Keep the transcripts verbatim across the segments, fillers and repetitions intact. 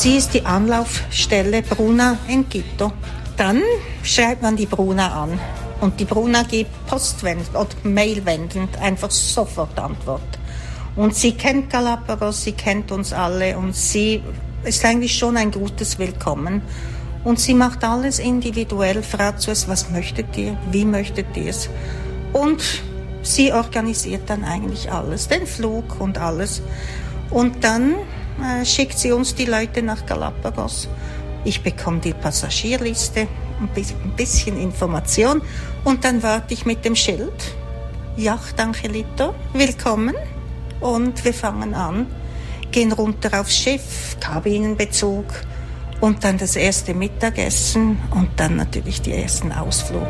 Sie ist die Anlaufstelle Bruna in Quito. Dann schreibt man die Bruna an und die Bruna gibt postwendend oder mailwendend einfach sofort Antwort. Und sie kennt Galapagos, sie kennt uns alle und sie ist eigentlich schon ein gutes Willkommen. Und sie macht alles individuell, fragt zuerst, was möchtet ihr, wie möchtet ihr es? Und sie organisiert dann eigentlich alles, den Flug und alles. Und dann äh, schickt sie uns die Leute nach Galapagos. Ich bekomme die Passagierliste, ein bisschen Information und dann warte ich mit dem Schild. Yacht Angelito, willkommen. Und wir fangen an, gehen runter aufs Schiff, Kabinenbezug und dann das erste Mittagessen und dann natürlich den ersten Ausflug.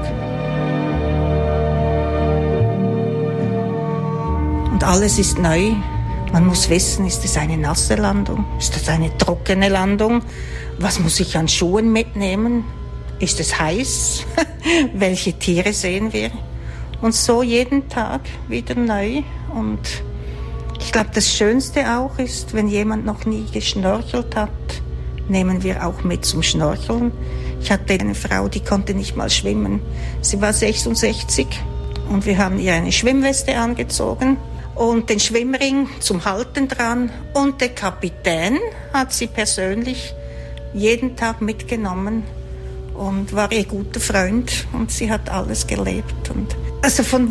Und alles ist neu. Man muss wissen, ist es eine nasse Landung? Ist das eine trockene Landung? Was muss ich an Schuhen mitnehmen? Ist es heiß? Welche Tiere sehen wir? Und so jeden Tag wieder neu. Und ich glaube, das Schönste auch ist, wenn jemand noch nie geschnorchelt hat, nehmen wir auch mit zum Schnorcheln. Ich hatte eine Frau, die konnte nicht mal schwimmen. Sie war sechsundsechzig und wir haben ihr eine Schwimmweste angezogen und den Schwimmring zum Halten dran. Und der Kapitän hat sie persönlich jeden Tag mitgenommen und war ihr guter Freund und sie hat alles gelebt. Und also von